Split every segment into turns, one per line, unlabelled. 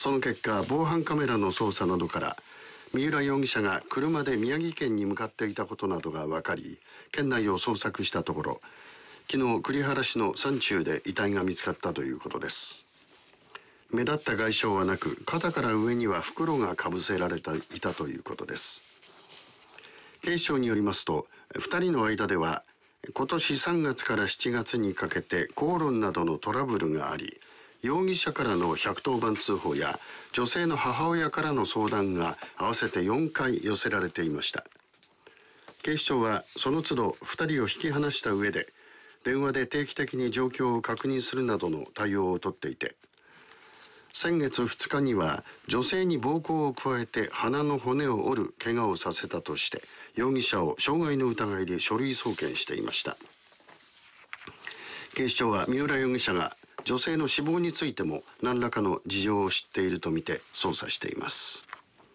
その結果、防犯カメラの捜査などから三浦容疑者が車で宮城県に向かっていたことなどが分かり、県内を捜索したところ、昨日栗原市の山中で遺体が見つかったということです。目立った外傷はなく、肩から上には袋がかぶせられていたということです。警視庁によりますと、2人の間では今年3月から7月にかけて口論などのトラブルがあり、容疑者からの110番通報や女性の母親からの相談が合わせて4回寄せられていました。警視庁はその都度2人を引き離した上で、電話で定期的に状況を確認するなどの対応をとっていて、先月2日には女性に暴行を加えて鼻の骨を折る怪我をさせたとして、容疑者を傷害の疑いで書類送検していました。警視庁は三浦容疑者が女性の死亡についても何らかの事情を知っているとみて捜査しています。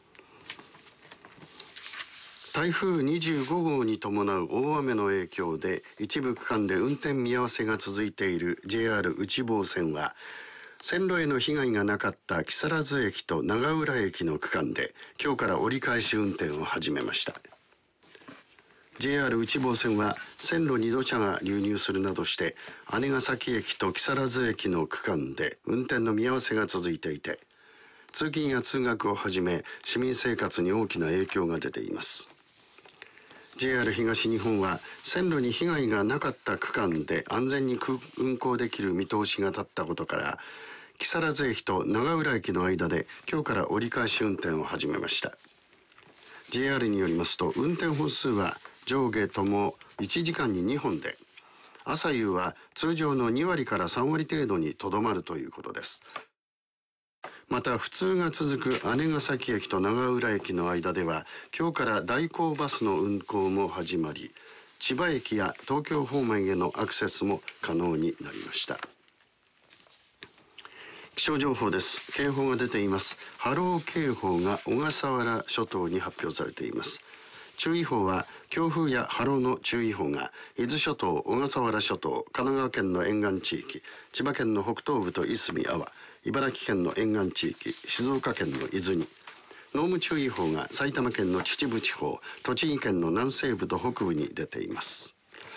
台風25号に伴う大雨の影響で一部区間で運転見合わせが続いている JR 内房線は、線路への被害がなかった木更津駅と長浦駅の区間で今日から折り返し運転を始めました。JR 内房線は線路に土砂が流入するなどして姉崎駅と木更津駅の区間で運転の見合わせが続いていて、通勤や通学をはじめ市民生活に大きな影響が出ています。JR 東日本は線路に被害がなかった区間で安全に運行できる見通しが立ったことから、木更津駅と長浦駅の間で今日から折り返し運転を始めました。JR によりますと、運転本数は上下とも1時間に2本で、朝夕は通常の2割から3割程度にとどまるということです。また不通が続く姉崎駅と長浦駅の間では今日から代行バスの運行も始まり、千葉駅や東京方面へのアクセスも可能になりました。気象情報です。警報が出ています。波浪警報が小笠原諸島に発表されています。注意報は強風や波浪の注意報が伊豆諸島、小笠原諸島、神奈川県の沿岸地域、千葉県の北東部といすみ、安房、茨城県の沿岸地域、静岡県の伊豆に、濃霧注意報が埼玉県の秩父地方、栃木県の南西部と北部に出ています。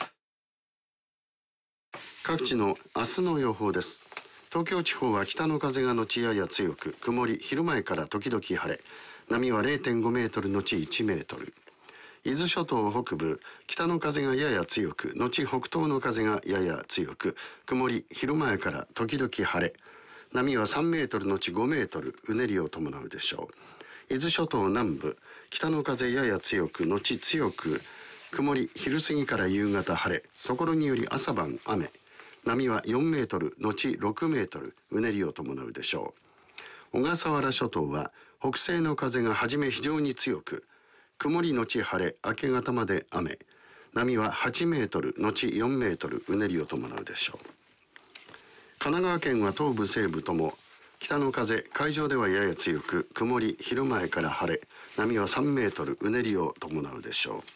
各地の明日の予報です。東京地方は北の風が後やや強く、曇り、昼前から時々晴れ、波は 0.5 メートル後1メートル。伊豆諸島北部、北の風がやや強く、後北東の風がやや強く、曇り、昼前から時々晴れ、波は3メートル後5メートル、うねりを伴うでしょう。伊豆諸島南部、北の風やや強く、後強く、曇り、昼過ぎから夕方晴れ、ところにより朝晩雨、波は4メートル後6メートル、うねりを伴うでしょう。小笠原諸島は北西の風がはじめ非常に強く、曇り後晴れ、明け方まで雨、波は8メートル後4メートル、うねりを伴うでしょう。神奈川県は東部西部とも北の風、海上ではやや強く、曇り、昼前から晴れ、波は3メートル、うねりを伴うでしょう。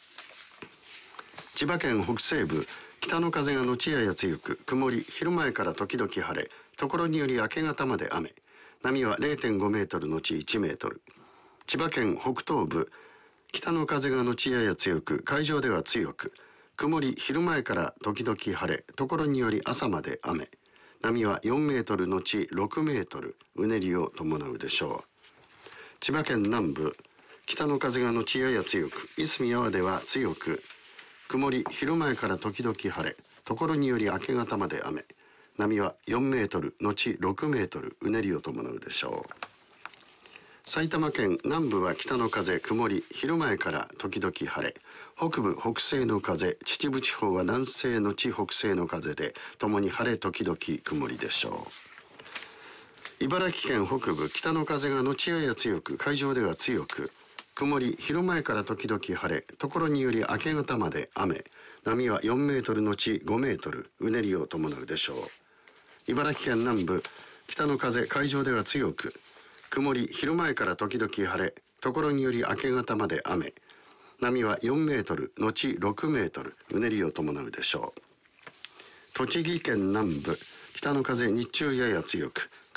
千葉県北西部、北の風が後やや強く、曇り、昼前から時々晴れ、ところにより明け方まで雨、波は 0.5 メートル後1メートル。千葉県北東部、北の風が後やや強く、海上では強く、曇り、昼前から時々晴れ、ところにより朝まで雨、波は4メートル後6メートル、うねりを伴うでしょう。千葉県南部、北の風が後やや強く、いすみ安房では強く、曇り、昼前から時々晴れ、ところにより明け方まで雨、波は4メートル後6メートル、うねりを伴うでしょう。埼玉県南部は北の風、曇り、昼前から時々晴れ、北部北西の風、秩父地方は南西のち北西の風で、ともに晴れ時々曇りでしょう。茨城県北部、北の風が後やや強く、海上では強く、曇り、昼前から時々晴れ、ところにより明け方まで雨、波は4メートル後5メートル、うねりを伴うでしょう。茨城県南部、北の風、海上では強く、曇り、昼前から時々晴れ、ところにより明け方まで雨、波は4メートル後6メートル、うねりを伴うでしょう。栃木県南部、北の風、日中やや強く、